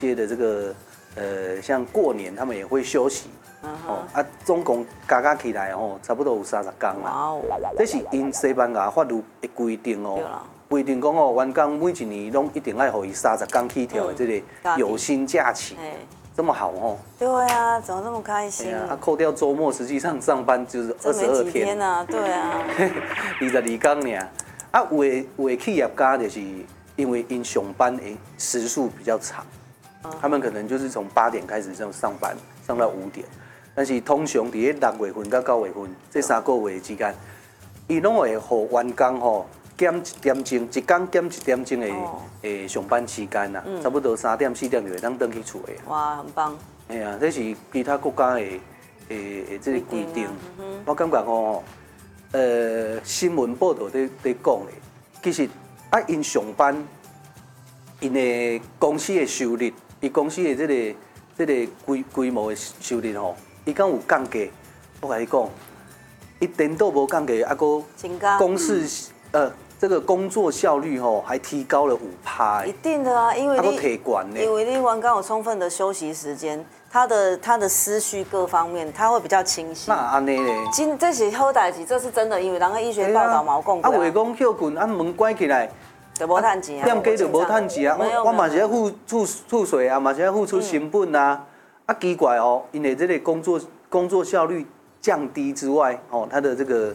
些的这个像过年他们也会休息。总共加起来差不多有30天啦。这是因西班牙法律的规定规定讲员工每一年拢一定要给伊30天起跳的这个有薪假期。这么好对啊，怎么那么开心？ 扣掉周末，实际上上班就是22天啊，对啊 ，22天尔。有的企业家就是因为因上班的时数比较长，他们可能就是从8点开始上班，上到5点。但是通常伫咧6月份到9月份这3个月之间，伊拢会互员工减1点钟，一天减1点钟的上班时间啦，差不多3点4点就会当回去厝的。 哇，很棒！ 哎呀，这是其他国家的这个规定。我感觉新闻报道在讲的，其实因上班，因的公司的收入，伊公司的这个规模的收入伊敢有降价？我跟你讲，伊颠倒无降价，公司这个工作效率还提高了5%。 一定的啊，因为你员工有充分的休息时间，他的思绪各方面他会比较清晰。 那安尼咧？ 这是好代志，这是真的，因为人的医学报道嘛有讲过。 话讲休困，门关起来。 就无趁钱啊！ 店家就无趁钱啊！我嘛是要付税啊，嘛是要付出成本啊。奇怪因为这个工作效率降低之外，它的这个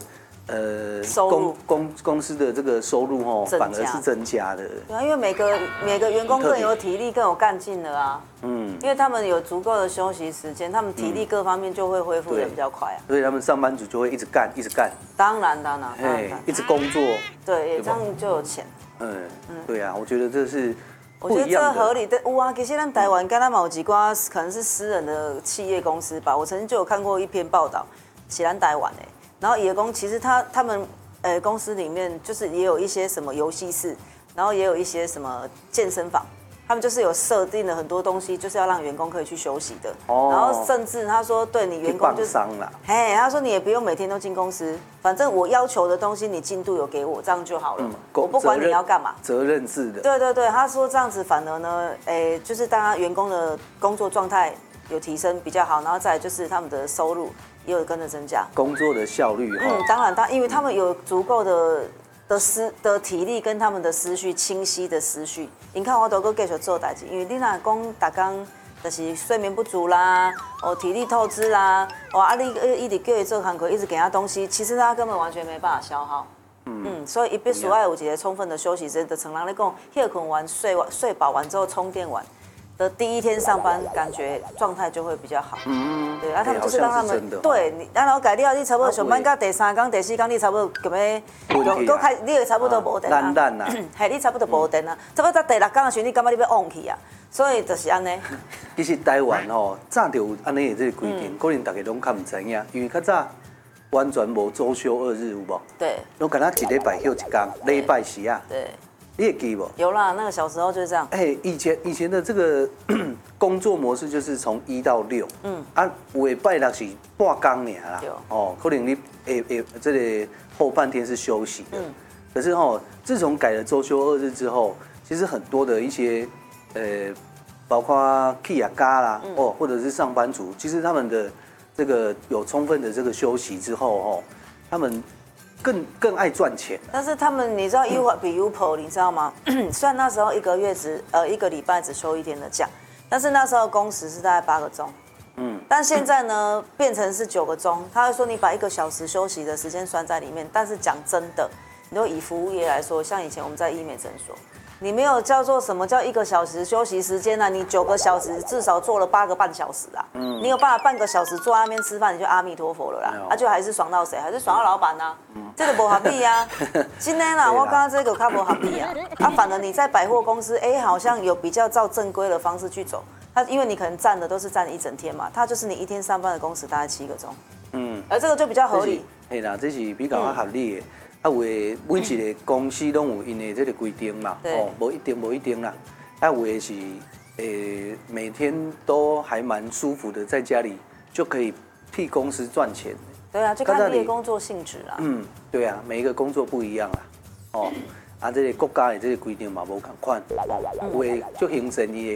公司的这个收入反而是增加的。 对啊，因为每个员工更有体力，更有干劲了啊。因为他们有足够的休息时间，他们体力各方面就会恢复的比较快啊。 所以他们上班族就会一直干。 当然。 一直工作。 对，这样就有钱。 对啊，我觉得这是我觉得这合理的。有啊，其实咱台湾敢若嘛有一寡可能是私人的企业公司吧。我曾经就有看过一篇报道，是咱台湾的。然后也公其实他们公司里面就是也有一些什么游戏室，然后也有一些什么健身房。他们就是有设定了很多东西，就是要让员工可以去休息的。然后甚至他说，对你员工就是，他说你也不用每天都进公司，反正我要求的东西你进度有给我，这样就好了。我不管你要干嘛。 责任制的。 对，他说这样子反而呢，就是大家员工的工作状态有提升比较好，然后再来就是他们的收入也有跟着增加。 工作的效率。 当然，因为他们有足够的体力跟他们的思绪清晰的思绪，你看我都搁继续做代志，因为你若讲逐工就是睡眠不足啦，体力透支啦，你一直叫伊做工课，一直给他东西，其实他根本完全没办法消耗。所以伊必须要有一个充分的休息时间。就像人咧讲，休困完、睡饱完之后充电完的第一天上班，感觉状态就会比较好。对，他们就是让他们对你，然后改掉你差不多上班到第3天、第4天，你差不多咁样，你差不多无电啊。 烂啊！ 系你差不多无电啊，差不多到第6天的时候，你感觉你要忘去啊。所以就是安尼。 其实台湾早就有安尼的这个规定，可能大家拢较唔知影，因为较早完全无周休2日，有无？ 对。 拢敢若一礼拜休1天，礼拜时啊。 对。 你会记不？ 有啦，那个小时候就是这样。 以前的这个工作模式就是从1到6，有的拜六是半工尔啦，可能你这个后半天是休息的。可是自从改了周休2日之后，其实很多的一些包括企业家啦，或者是上班族，其实他们的这个有充分的这个休息之后，他们更爱赚钱。 但是他们，你知道 比 UPO 你知道吗？虽然那时候一个礼拜只休1天的假，但是那时候工时是大概8个钟。但现在呢，变成是9个钟。他会说你把1个小时休息的时间算在里面，但是讲真的，你说以服务业来说，像以前我们在医美诊所，你没有叫做什么叫1个小时休息时间啊？你9个小时至少做了8个半小时啊。你有办法半个小时坐在那边吃饭，你就阿弥陀佛了啦。就还是爽到谁？还是爽到老板啊？这个不合理啊。今天啦，我刚刚这个较不合理啊。反而你在百货公司，好像有比较照正规的方式去走。因为你可能站的都是站1整天嘛，它就是你1天上班的工时大概7个钟。而这个就比较合理。 嘿啦，这是比较合理的。有的每一个公司拢有因的这个规定嘛，无一定啦。有的是每天都还蛮舒服的，在家里就可以替公司赚钱。 对啊，就看你的工作性质啦。 对啊，每一个工作不一样啦。这个国家的这个规定嘛无同款，有的就形成伊的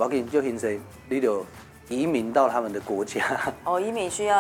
要紧，就形成你就移民到他们的国家。 哦，移民需要